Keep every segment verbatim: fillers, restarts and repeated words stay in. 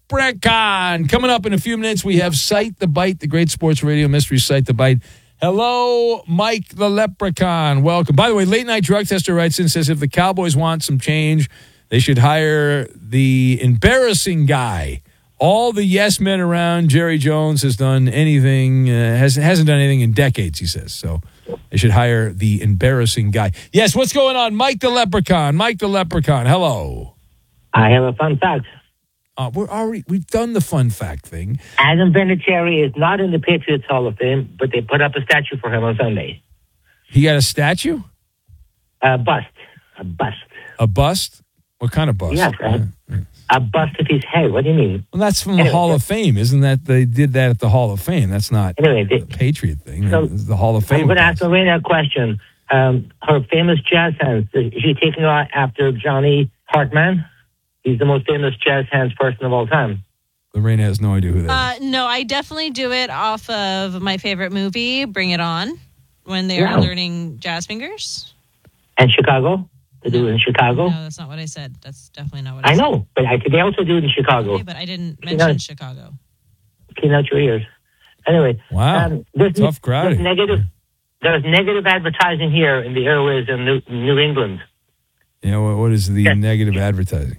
Leprechaun. Coming up in a few minutes, we have Sight the Bite, the great sports radio mystery Sight the Bite. Hello, Mike the Leprechaun. Welcome. By the way, Late Night Drug Tester writes in, says if the Cowboys want some change, they should hire the embarrassing guy. All the yes men around, Jerry Jones has done anything, uh, hasn't, hasn't done anything in decades, he says. So they should hire the embarrassing guy. Yes, what's going on? Mike the Leprechaun. Mike the Leprechaun. Hello. I have a fun fact. Uh, we're already, we've done the fun fact thing. Adam Vinatieri is not in the Patriots Hall of Fame, but they put up a statue for him on Sunday. He got a statue? A bust. A bust. A bust? What kind of bust? Yes, a, a bust of his head. What do you mean? Well, that's from anyway, the Hall of Fame. Isn't that, they did that at the Hall of Fame? That's not anyway, they, the Patriot thing. So it's the Hall of Fame. I'm going to ask Lorena a question. Um, her famous jazz hands, is she taking her after Johnny Hartman? He's the most famous jazz hands person of all time. Lorena has no idea who that uh, is. No, I definitely do it off of my favorite movie, Bring It On, when they're Yeah. learning jazz fingers. And Chicago? They do it in Chicago? No, that's not what I said. That's definitely not what I, I said. know, but I, they also do it in Chicago. Okay, but I didn't Clean mention out- Chicago. Clean out your ears. Anyway. Wow. Um, there's, Tough crowd. There's negative, there's negative advertising here in the airways in New, New England. You know, what, what is the Yes. negative advertising?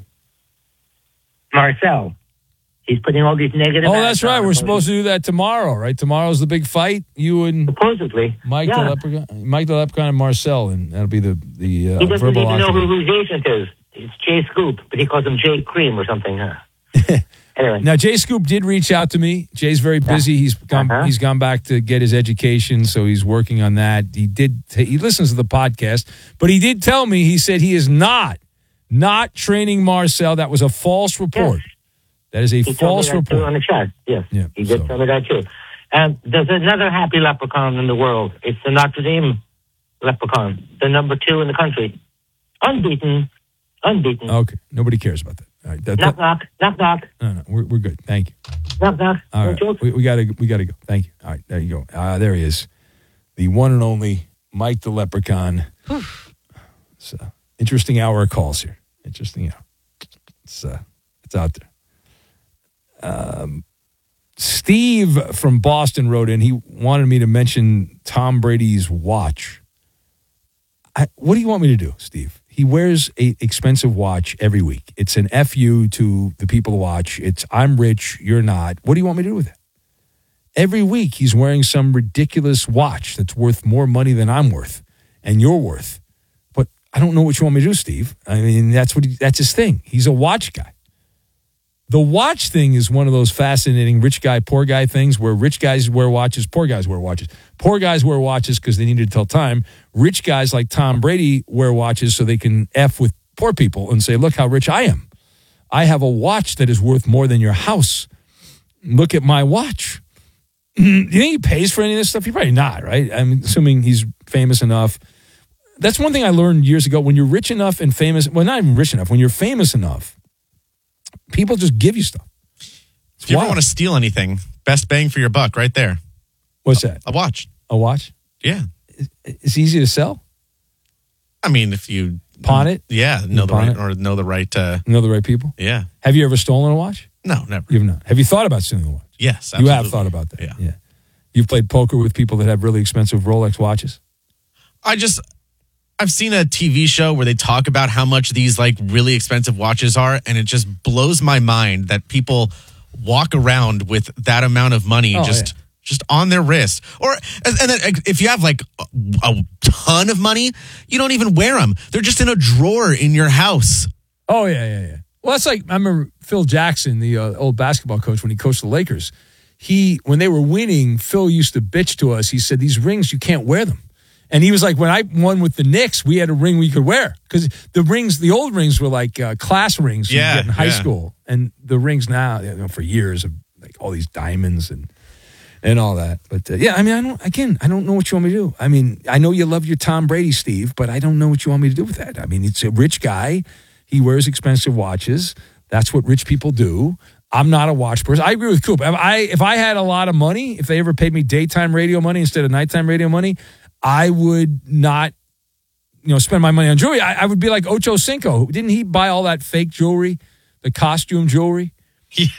Marcel. He's putting all these negative Oh, ads that's right. on. We're supposed to do that tomorrow, right? Tomorrow's the big fight. You and Supposedly. Mike yeah. the Leprechaun, Mike the Leprechaun and Marcel, and that'll be the the uh, He doesn't verbal even know octave. who his agent is. It's Jay Scoop, but he calls him Jay Cream or something. Huh? Anyway. Now, Jay Scoop did reach out to me. Jay's very busy. He's gone. Uh-huh. He's gone back to get his education, so he's working on that. He did. T- he listens to the podcast, but he did tell me. He said he is not not training Marcel. That was a false report. Yes. That is a He false told me that too report. on the chat. Yes, Yeah, he did so- tell me that too. And there's another happy leprechaun in the world. It's the Notre Dame leprechaun, the number two in the country. Unbeaten. Unbeaten. Okay, nobody cares about that. All right, that, knock, that- knock. Knock, knock. no, no, we're we're good. Thank you. Knock, knock. All No right, joke. we, we gotta we gotta go. Thank you. All right, there you go. Uh, there he is, the one and only Mike the Leprechaun. It's uh, interesting hour of calls here. Interesting hour. It's uh, it's out there. Um, Steve from Boston wrote in. He wanted me to mention Tom Brady's watch. I, what do you want me to do, Steve? He wears a expensive watch every week. It's an F U to the people who watch. It's I'm rich, you're not. What do you want me to do with that? Every week he's wearing some ridiculous watch that's worth more money than I'm worth and you're worth. But I don't know what you want me to do, Steve. I mean, that's what he, that's his thing. He's a watch guy. The watch thing is one of those fascinating rich guy, poor guy things where rich guys wear watches, poor guys wear watches. Poor guys wear watches because they need to tell time. Rich guys like Tom Brady wear watches so they can F with poor people and say, look how rich I am. I have a watch that is worth more than your house. Look at my watch. Do you think he pays for any of this stuff? He's probably not, right? I'm assuming he's famous enough. That's one thing I learned years ago. When you're rich enough and famous, well, not even rich enough, when you're famous enough, people just give you stuff. It's If you ever wild. want to steal anything, best bang for your buck right there. What's that? A watch. A watch? Yeah. It's easy to sell? I mean, if you Pawn it? yeah, know the pawn right it? or know the right. Uh, Know the right people? yeah. Have you ever stolen a watch? No, never. You've not. Have you thought about stealing a watch? Yes, You have absolutely. thought about that. Yeah. Yeah. You've played poker with people that have really expensive Rolex watches? I just I've seen a T V show where they talk about how much these like really expensive watches are, and it just blows my mind that people walk around with that amount of money Oh, just yeah. just on their wrist. Or and then if you have like a, a ton of money, you don't even wear them. They're just in a drawer in your house. Oh, yeah, yeah, yeah. Well, that's like, I remember Phil Jackson, the uh, old basketball coach, when he coached the Lakers. He, when they were winning, Phil used to bitch to us. He said, these rings, you can't wear them. And he was like, when I won with the Knicks, we had a ring we could wear. Because the rings, the old rings were like uh, class rings you Yeah, get in high yeah. school. And the rings now, you know, for years, of like all these diamonds and and all that. But uh, yeah, I mean, I don't, again, I don't know what you want me to do. I mean, I know you love your Tom Brady, Steve, but I don't know what you want me to do with that. I mean, it's a rich guy. He wears expensive watches. That's what rich people do. I'm not a watch person. I agree with Coop. If I, if I had a lot of money, if they ever paid me daytime radio money instead of nighttime radio money, I would not, you know, spend my money on jewelry. I, I would be like Ocho Cinco. Didn't he buy all that fake jewelry, the costume jewelry? Yeah.